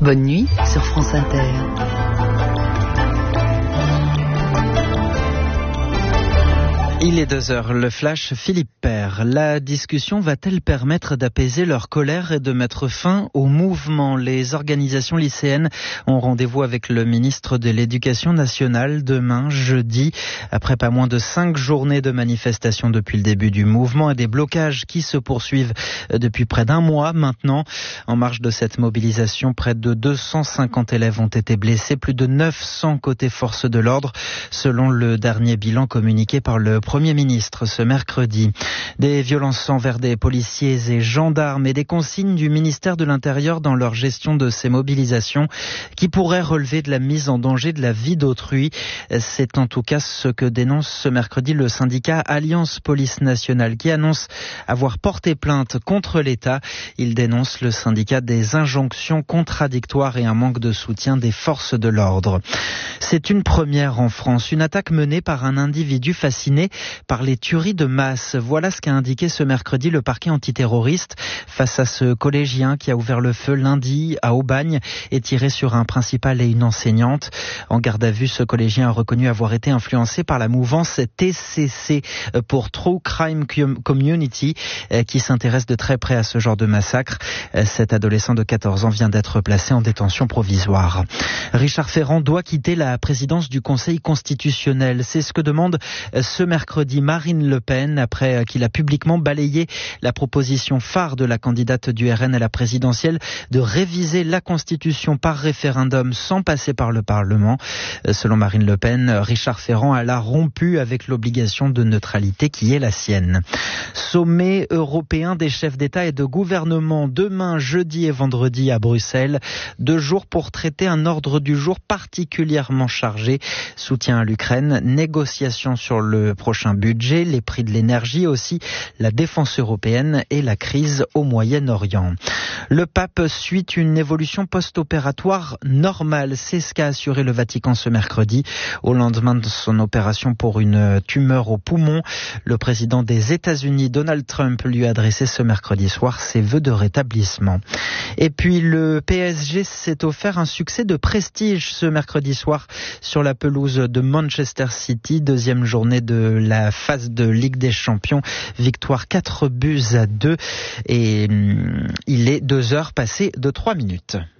Bonne nuit sur France Inter. Il est 2h, le flash Philippe Père. La discussion va-t-elle permettre d'apaiser leur colère et de mettre fin au mouvement ? Les organisations lycéennes ont rendez-vous avec le ministre de l'Éducation nationale demain, jeudi, après pas moins de 5 journées de manifestations depuis le début du mouvement et des blocages qui se poursuivent depuis près d'un mois maintenant. En marge de cette mobilisation, près de 250 élèves ont été blessés, plus de 900 côté forces de l'ordre, selon le dernier bilan communiqué par le Premier ministre ce mercredi. Des violences envers des policiers et gendarmes et des consignes du ministère de l'Intérieur dans leur gestion de ces mobilisations qui pourraient relever de la mise en danger de la vie d'autrui. C'est en tout cas ce que dénonce ce mercredi le syndicat Alliance Police Nationale qui annonce avoir porté plainte contre l'État. Il dénonce, le syndicat, des injonctions contradictoires et un manque de soutien des forces de l'ordre. C'est une première en France, une attaque menée par un individu fasciné par les tueries de masse. Voilà ce qu'a indiqué ce mercredi le parquet antiterroriste face à ce collégien qui a ouvert le feu lundi à Aubagne et tiré sur un principal et une enseignante. En garde à vue, ce collégien a reconnu avoir été influencé par la mouvance TCC pour True Crime Community qui s'intéresse de très près à ce genre de massacre. Cet adolescent de 14 ans vient d'être placé en détention provisoire. Richard Ferrand doit quitter la présidence du Conseil constitutionnel. C'est ce que demande ce mercredi Marine Le Pen après qu'il a publiquement balayé la proposition phare de la candidate du RN à la présidentielle de réviser la Constitution par référendum sans passer par le Parlement. Selon Marine Le Pen, Richard Ferrand a rompu avec l'obligation de neutralité qui est la sienne. Sommet européen des chefs d'État et de gouvernement demain, jeudi et vendredi à Bruxelles. 2 jours pour traiter un ordre du jour particulièrement chargé. Soutien à l'Ukraine, négociations sur le prochain budget, les prix de l'énergie aussi, la défense européenne et la crise au Moyen-Orient. Le pape suit une évolution post-opératoire normale. C'est ce qu'a assuré le Vatican ce mercredi. Au lendemain de son opération pour une tumeur au poumon, le président des États-Unis, Donald Trump, lui a adressé ce mercredi soir ses vœux de rétablissement. Et puis le PSG s'est offert un succès de prestige ce mercredi soir sur la pelouse de Manchester City. 2e journée de la phase de Ligue des Champions. Victoire 4-2 et il est 2 heures passées de 3 minutes.